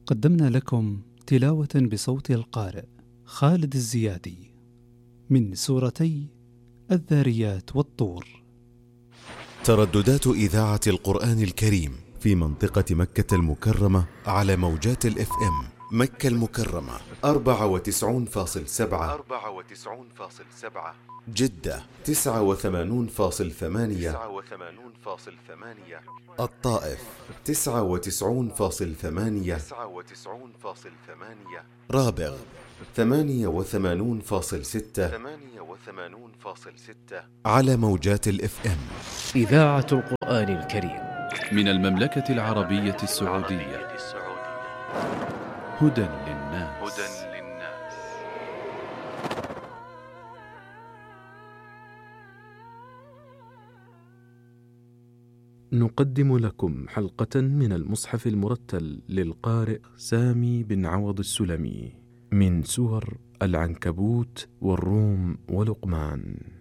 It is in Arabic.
قدمنا لكم تلاوة بصوت القارئ خالد الزيادي من سورتي الذاريات والطور. ترددات إذاعة القرآن الكريم في منطقة مكة المكرمة على موجات الاف ام مكة المكرمة 94.7 جدة 89.8 الطائف 99.8 رابغ 88.6 على موجات الاف ام. إذاعة القرآن الكريم من المملكة العربية السعودية. هدى للناس. نقدم لكم حلقة من المصحف المرتل للقارئ سامي بن عوض السلمي من سور العنكبوت والروم ولقمان.